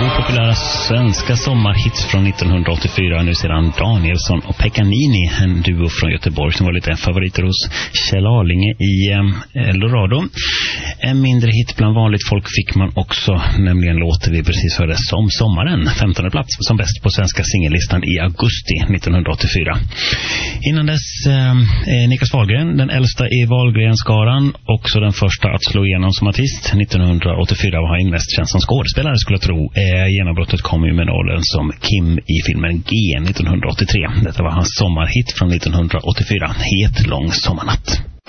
Populära svenska sommarhits från 1984. Nu sedan Danielsson och Pekanini, en duo från Göteborg som var lite favoriter hos Kjell Arlinge i Eldorado. En mindre hit bland vanligt folk fick man också, nämligen låter vi precis hörde Som sommaren, 15:e plats som bäst på svenska singellistan i augusti 1984. Innan dess Niklas Wahlgren, den äldsta i Wahlgren-skaran, också den första att slå igenom som artist. 1984 var han mest känd som skådespelare, skulle jag tro. Genombrottet kom ju med rollen som Kim i filmen G 1983. Detta var hans sommarhit från 1984, Het lång sommarnatt.